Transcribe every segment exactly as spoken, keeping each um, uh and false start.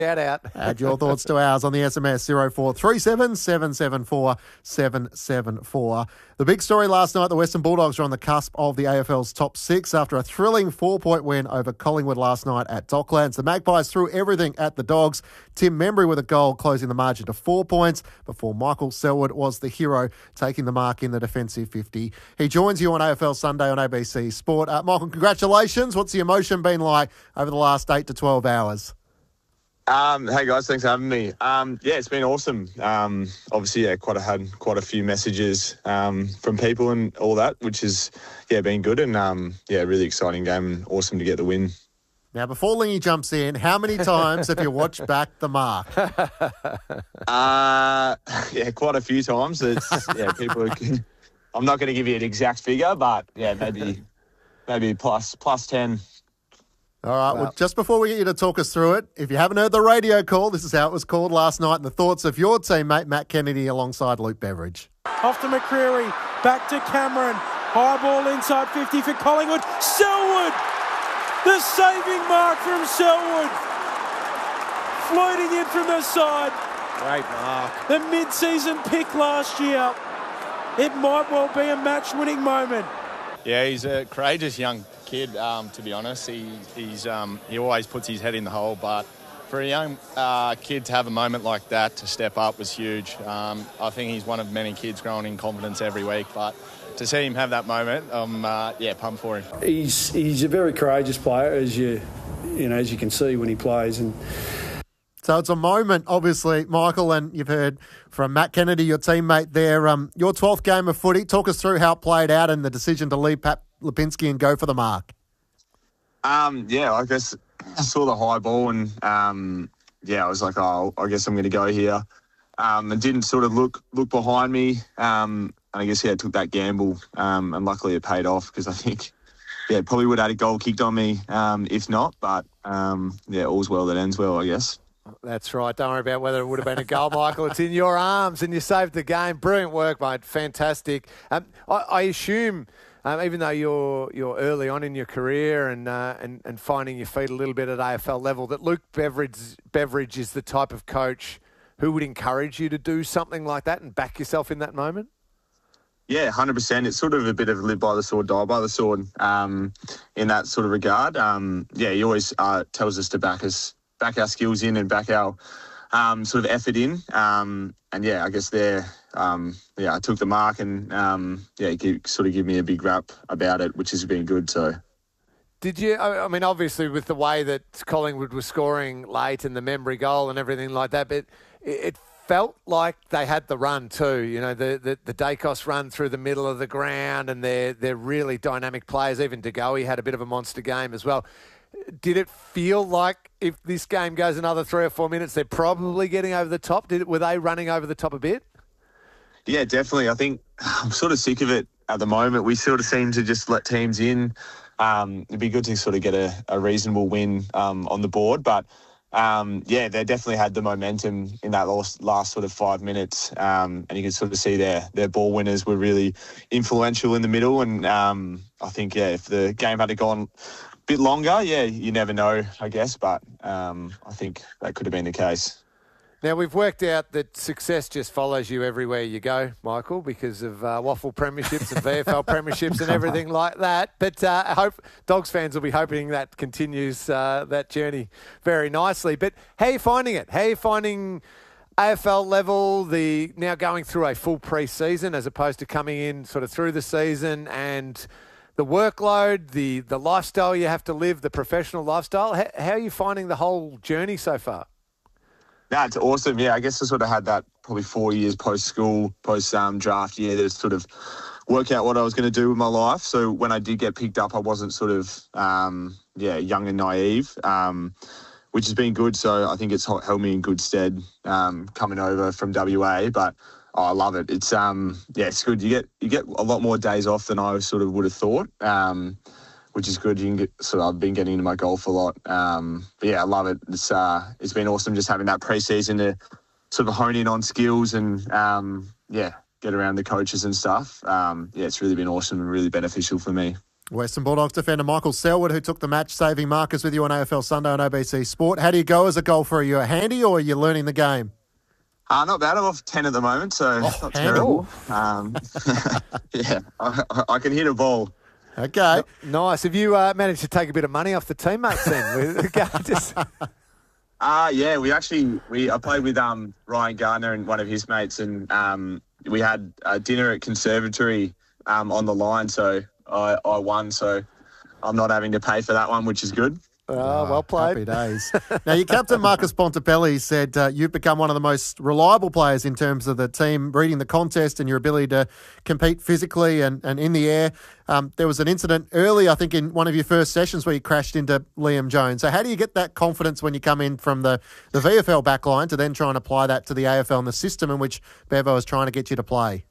Shout out. Add your thoughts to ours on the S M S zero four three seven, seven seven four, seven seven four. The big story last night, the Western Bulldogs are on the cusp of the A F L's top six after a thrilling four-point win over Collingwood last night at Docklands. The Magpies threw everything at the Dogs. Tim Membry with a goal closing the margin to four points before Michael Selwood was the hero, taking the mark in the defensive fifty. He joins you on A F L Sunday on A B C Sport. Uh, Michael, congratulations. What's the emotion been like over the last eight to twelve hours? Um, hey guys, thanks for having me. Um, yeah, it's been awesome. Um, obviously, yeah, quite a, had quite a few messages um, from people and all that, which has yeah been good and um, yeah, really exciting game and awesome to get the win. Now, before Lingy jumps in, how many times have you watched back the mark? Uh, yeah, quite a few times. It's yeah, people. Are, I'm not going to give you an exact figure, but yeah, maybe maybe plus plus ten. All right, well, just before we get you to talk us through it, if you haven't heard the radio call, this is how it was called last night and the thoughts of your teammate, Matt Kennedy, alongside Luke Beveridge. Off to McCreary, back to Cameron, high ball inside fifty for Collingwood. Selwood, the saving mark from Selwood, floating in from the side. Great mark. The mid-season pick last year. It might well be a match-winning moment. Yeah, he's a courageous young kid, um, to be honest. He he's um, he always puts his head in the hole, but for a young uh, kid to have a moment like that, to step up, was huge. Um, I think he's one of many kids growing in confidence every week, but to see him have that moment, I'm uh, yeah, pumped for him. He's he's a very courageous player, as you you know as you can see when he plays. And so it's a moment, obviously, Michael, and you've heard from Matt Kennedy, your teammate there. Um, your twelfth game of footy. Talk us through how it played out and the decision to leave Pat Lipinski and go for the mark. Um, yeah, I guess I saw the high ball and um, yeah, I was like, oh, I guess I'm going to go here. Um, and didn't sort of look look behind me. Um, and I guess yeah, I took that gamble, um, and luckily it paid off because I think yeah, probably would have had a goal kicked on me um, if not. But um, yeah, all's well that ends well, I guess. That's right. Don't worry about whether it would have been a goal, Michael. It's in your arms and you saved the game. Brilliant work, mate. Fantastic. Um, I, I assume, um, even though you're you're early on in your career and, uh, and and finding your feet a little bit at A F L level, that Luke Beveridge, Beveridge is the type of coach who would encourage you to do something like that and back yourself in that moment? Yeah, one hundred percent. It's sort of a bit of live by the sword, die by the sword um, in that sort of regard. Um, yeah, he always uh, tells us to back us back our skills in and back our um, sort of effort in. Um, and yeah, I guess there, um, yeah, I took the mark and um, yeah, he sort of give me a big rap about it, which has been good. So, did you? I mean, obviously with the way that Collingwood was scoring late and the Membry goal and everything like that, but it felt like they had the run too. You know, the the, the Dacos run through the middle of the ground, and they're they're really dynamic players. Even De Goey had a bit of a monster game as well. Did it feel like if this game goes another three or four minutes, they're probably getting over the top? Did it, were they running over the top a bit? Yeah, definitely. I think I'm sort of sick of it at the moment. We sort of seem to just let teams in. Um, it'd be good to sort of get a, a reasonable win um, on the board. But, um, yeah, they definitely had the momentum in that last, last sort of five minutes. Um, and you can sort of see their, their ball winners were really influential in the middle. And um, I think, yeah, if the game had gone bit longer, yeah, you never know, I guess, but um, I think that could have been the case. Now, we've worked out that success just follows you everywhere you go, Michael, because of uh, waffle premierships and V F L premierships and everything like that. But uh, I hope Dogs fans will be hoping that continues uh, that journey very nicely. But how are you finding it? How are you finding A F L level, the now going through a full pre-season as opposed to coming in sort of through the season, and the workload, the the lifestyle you have to live, the professional lifestyle? How, how are you finding the whole journey so far? No, it's awesome. Yeah, I guess I sort of had that probably four years post-school, post-draft um, year to sort of work out what I was going to do with my life. So when I did get picked up, I wasn't sort of, um, yeah, young and naive, um, which has been good. So I think it's held me in good stead um, coming over from W A. But oh, I love it. It's um, yeah, it's good. You get you get a lot more days off than I sort of would have thought. Um, which is good. You can get, sort of, I've been getting into my golf a lot. Um, but yeah, I love it. It's uh, it's been awesome just having that pre-season to sort of hone in on skills and um, yeah, get around the coaches and stuff. Um, yeah, it's really been awesome and really beneficial for me. Western Bulldogs defender Michael Selwood, who took the match-saving markers with you on A F L Sunday on O B C Sport. How do you go as a golfer? Are you a handy or are you learning the game? Uh, not bad. I'm off ten at the moment, so Oh, not handy. terrible. Um, yeah, I, I can hit a ball. Okay. Nice. Have you uh, managed to take a bit of money off the teammates then? With, just... Uh, yeah, we actually, we I played with um, Ryan Gardner and one of his mates, and um, we had a dinner at Conservatory um, on the line, so I, I won, so I'm not having to pay for that one, which is good. Oh, well played. Happy days. Now, your captain, Marcus Bontempelli, said uh, you've become one of the most reliable players in terms of the team, reading the contest and your ability to compete physically and, and in the air. Um, there was an incident early, I think, in one of your first sessions where you crashed into Liam Jones. So how do you get that confidence when you come in from the, the V F L backline to then try and apply that to the A F L and the system in which Bevo is trying to get you to play?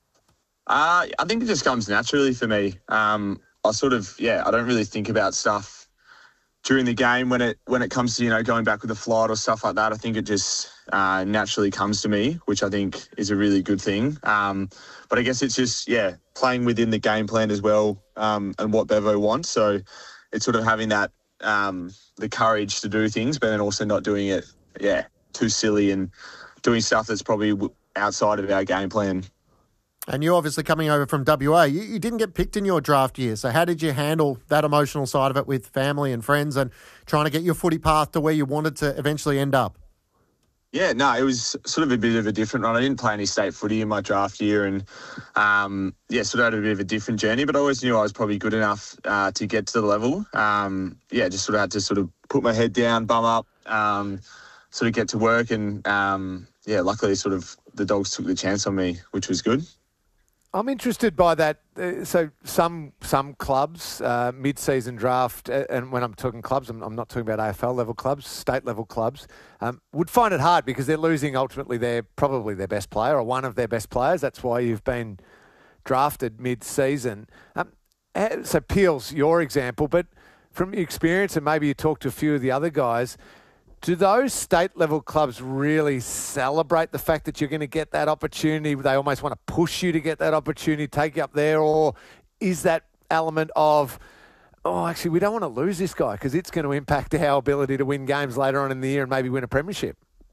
Uh, I think it just comes naturally for me. Um, I sort of, yeah, I don't really think about stuff during the game when it when it comes to, you know, going back with a flight or stuff like that. I think it just uh, naturally comes to me, which I think is a really good thing. Um, but I guess it's just, yeah, playing within the game plan as well um, and what Bevo wants. So it's sort of having that, um, the courage to do things, but then also not doing it, yeah, too silly and doing stuff that's probably outside of our game plan. And you obviously coming over from W A, you, you didn't get picked in your draft year. So how did you handle that emotional side of it with family and friends and trying to get your footy path to where you wanted to eventually end up? Yeah, no, it was sort of a bit of a different one. I didn't play any state footy in my draft year and, um, yeah, sort of had a bit of a different journey, but I always knew I was probably good enough uh, to get to the level. Um, yeah, just sort of had to sort of put my head down, bum up, um, sort of get to work and, um, yeah, luckily sort of the Dogs took the chance on me, which was good. I'm interested by that. Uh, so some some clubs, uh, mid-season draft, uh, and when I'm talking clubs, I'm, I'm not talking about A F L level clubs, state level clubs, um, would find it hard because they're losing ultimately their probably their best player or one of their best players. That's why you've been drafted mid-season. Um, so Peel's your example, but from your experience, and maybe you talk to a few of the other guys, do those state-level clubs really celebrate the fact that you're going to get that opportunity? They almost want to push you to get that opportunity, take you up there, or is that element of, oh, actually, we don't want to lose this guy because it's going to impact our ability to win games later on in the year and maybe win a premiership?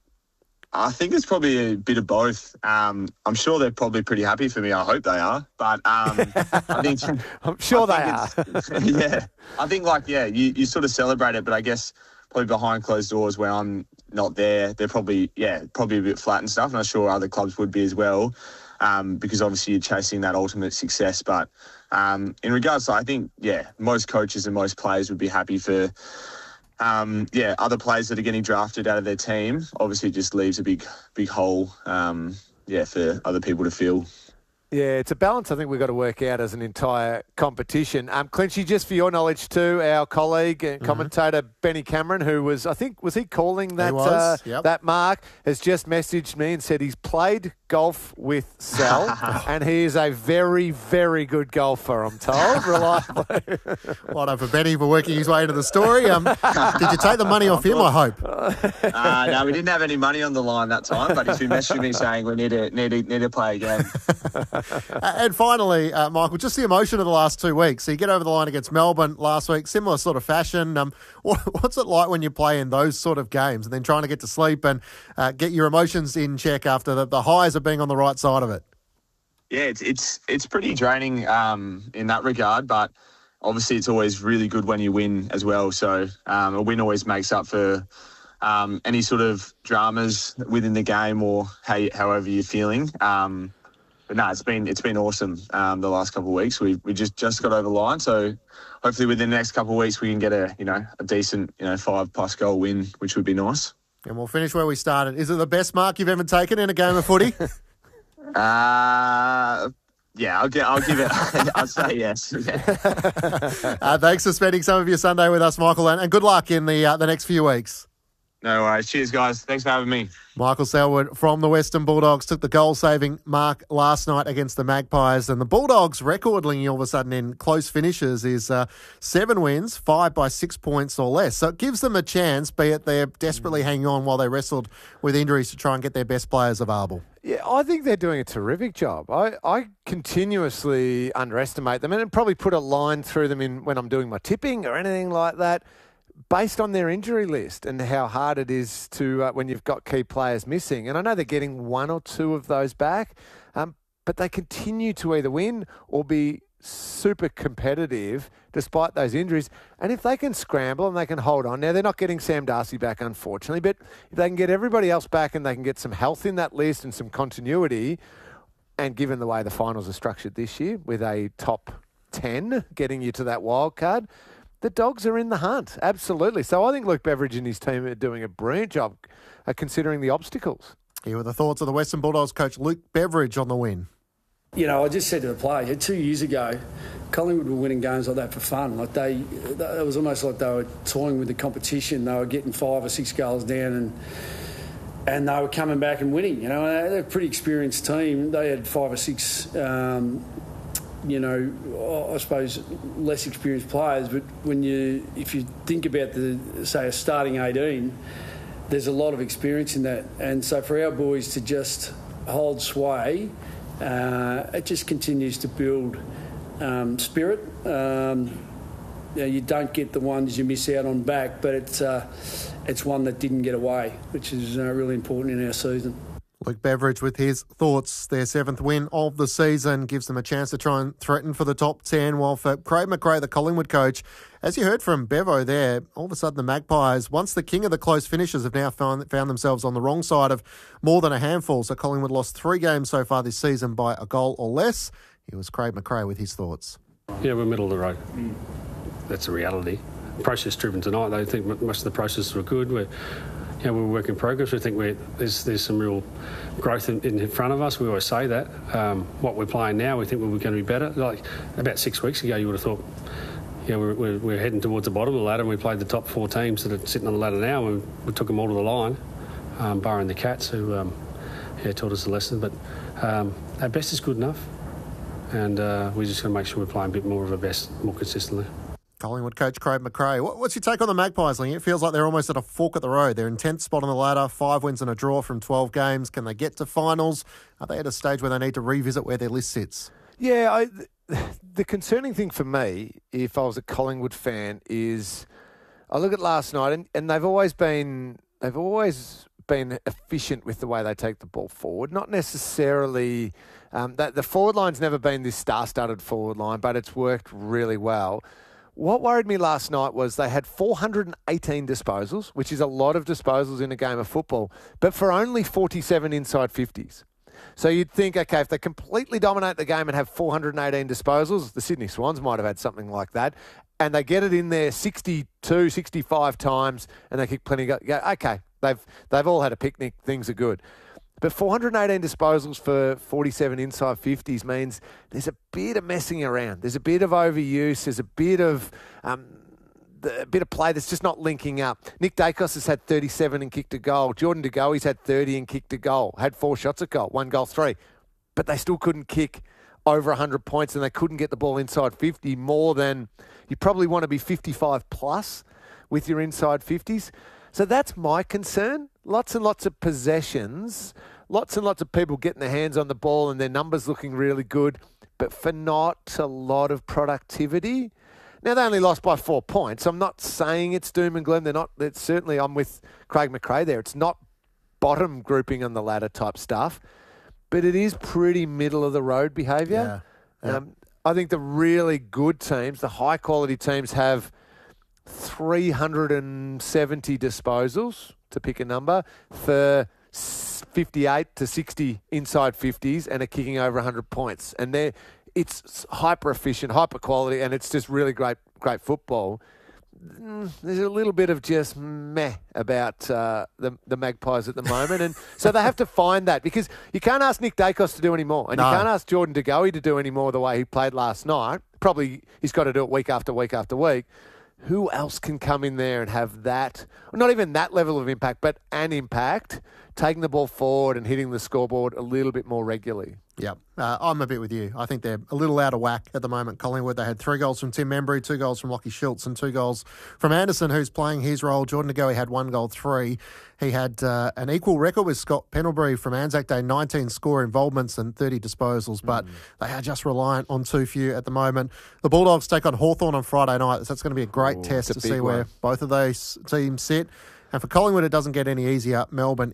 I think it's probably a bit of both. Um, I'm sure they're probably pretty happy for me. I hope they are. But um, I think I'm sure I they think are. Yeah, I think like yeah, you, you sort of celebrate it, but I guess probably behind closed doors where I'm not there, they're probably yeah probably a bit flat and stuff. And I'm sure other clubs would be as well, um, because obviously you're chasing that ultimate success. But um, in regards to, I think yeah, most coaches and most players would be happy for. Um, yeah, other players that are getting drafted out of their team, obviously just leaves a big, big hole, um, yeah, for other people to fill. Yeah, it's a balance I think we've got to work out as an entire competition. Um, Clinchy, just for your knowledge too, our colleague and commentator mm-hmm. Benny Cameron, who was, I think, was he calling that he was, uh, yep. that mark, has just messaged me and said he's played golf with Sal and he is a very, very good golfer, I'm told, reliably. Well done for Benny for working his way into the story. Um, did you take the money off him, I hope? Uh, no, we didn't have any money on the line that time, but he's been messaging me saying we need to, need to, need to play again. And finally, uh, Michael, just the emotion of the last two weeks. So you get over the line against Melbourne last week, similar sort of fashion. Um, what, what's it like when you play in those sort of games and then trying to get to sleep and uh, get your emotions in check after the, the highs of being on the right side of it? Yeah, it's it's it's pretty draining um, in that regard, but obviously it's always really good when you win as well. So um, a win always makes up for um, any sort of dramas within the game or how you, however you're feeling. Um, But no, it's been it's been awesome um, the last couple of weeks. We we just, just got over the line, so hopefully within the next couple of weeks we can get a you know a decent you know five plus goal win, which would be nice. And we'll finish where we started. Is it the best mark you've ever taken in a game of footy? uh yeah, I'll get I'll give it. I'll say yes. Yeah. uh, thanks for spending some of your Sunday with us, Michael, and, and good luck in the uh, the next few weeks. No worries. Cheers, guys. Thanks for having me. Michael Selwood from the Western Bulldogs took the goal-saving mark last night against the Magpies. And the Bulldogs' record, linking all of a sudden in close finishes, is uh, seven wins, five by six points or less. So it gives them a chance, be it they're desperately hanging on while they wrestled with injuries to try and get their best players available. Yeah, I think they're doing a terrific job. I, I continuously underestimate them and probably put a line through them in when I'm doing my tipping or anything like that based on their injury list and how hard it is to uh, when you've got key players missing. And I know they're getting one or two of those back, um, but they continue to either win or be super competitive despite those injuries. And if they can scramble and they can hold on, now they're not getting Sam Darcy back, unfortunately, but if they can get everybody else back and they can get some health in that list and some continuity, and given the way the finals are structured this year with a top ten getting you to that wild card, the Dogs are in the hunt. Absolutely. So I think Luke Beveridge and his team are doing a brilliant job uh, considering the obstacles. Here were the thoughts of the Western Bulldogs coach Luke Beveridge on the win. You know, I just said to the player, two years ago, Collingwood were winning games like that for fun. Like they, it was almost like they were toying with the competition. They were getting five or six goals down and and they were coming back and winning. You know, they're a pretty experienced team. They had five or six, um, you know, I suppose less experienced players. But when you, if you think about the, say, a starting eighteen, there's a lot of experience in that. And so for our boys to just hold sway, Uh, it just continues to build um, spirit. Um, you know, you don't get the ones you miss out on back, but it's uh, it's one that didn't get away, which is uh, really important in our season. Luke Beveridge with his thoughts. Their seventh win of the season gives them a chance to try and threaten for the top ten, while for Craig McRae, the Collingwood coach, as you heard from Bevo there, all of a sudden the Magpies, once the king of the close finishes, have now found, found themselves on the wrong side of more than a handful. So Collingwood lost three games so far this season by a goal or less. Here was Craig McRae with his thoughts. Yeah, we're middle of the road. Mm. That's the reality. Process driven tonight. They think most of the processes were good. We're You know, we're a work in progress. We think we're, there's there's some real growth in, in front of us. We always say that. Um, what we're playing now, we think we're going to be better. Like about six weeks ago, you would have thought, yeah, we're, we're, we're heading towards the bottom of the ladder, and we played the top four teams that are sitting on the ladder now, and we took them all to the line, um, barring the Cats, who um, yeah, taught us a lesson. But um, our best is good enough, and uh, we're just going to make sure we're playing a bit more of our best more consistently. Collingwood coach Craig McRae. What's your take on the Magpies, Ling? It feels like they're almost at a fork at the road. They're in tenth spot on the ladder, five wins and a draw from twelve games. Can they get to finals? Are they at a stage where they need to revisit where their list sits? Yeah, I, the concerning thing for me, if I was a Collingwood fan, is I look at last night and, and they've always been they've always been efficient with the way they take the ball forward. Not necessarily um, that the forward line's never been this star-studded forward line, but it's worked really well. What worried me last night was they had four hundred eighteen disposals, which is a lot of disposals in a game of football, but for only forty-seven inside fifties. So you'd think, okay, if they completely dominate the game and have four hundred eighteen disposals, the Sydney Swans might have had something like that, and they get it in there sixty-two, sixty-five times, and they kick plenty of go, okay, they've they've all had a picnic, things are good. But four hundred eighteen disposals for forty-seven inside fifties means there's a bit of messing around. There's a bit of overuse. There's a bit of um, the, a bit of play that's just not linking up. Nick Dacos has had thirty-seven and kicked a goal. Jordan De Goey's had thirty and kicked a goal. Had four shots at goal, one goal, three. But they still couldn't kick over one hundred points, and they couldn't get the ball inside fifty more than you probably want to be fifty-five plus with your inside fifties. So that's my concern. Lots and lots of possessions, lots and lots of people getting their hands on the ball and their numbers looking really good, but for not a lot of productivity. Now, they only lost by four points. I'm not saying it's doom and gloom. They're not. It's certainly, I'm with Craig McRae there. It's not bottom grouping on the ladder type stuff, but it is pretty middle of the road behaviour. Yeah. Yeah. Um, I think the really good teams, the high quality teams, have three hundred seventy disposals, to pick a number, for fifty-eight to sixty inside fifties and are kicking over one hundred points. And they're, it's hyper efficient, hyper quality, and it's just really great, great football. There's a little bit of just meh about uh, the, the Magpies at the moment. And so they have to find that, because you can't ask Nick Dacos to do any more. And no. You can't ask Jordan De Goey to do any more the way he played last night. Probably he's got to do it week after week after week. Who else can come in there and have that, not even that level of impact, but an impact, taking the ball forward and hitting the scoreboard a little bit more regularly? Yeah, uh, I'm a bit with you. I think they're a little out of whack at the moment. Collingwood, they had three goals from Tim Membry, two goals from Lachie Schultz, and two goals from Anderson, who's playing his role. Jordan De Goey had one goal, three. He had uh, an equal record with Scott Pendlebury from Anzac Day, nineteen score involvements and thirty disposals, but mm. they are just reliant on too few at the moment. The Bulldogs take on Hawthorn on Friday night, so that's going to be a great Ooh, test to see one. where both of those teams sit. And for Collingwood, it doesn't get any easier. Melbourne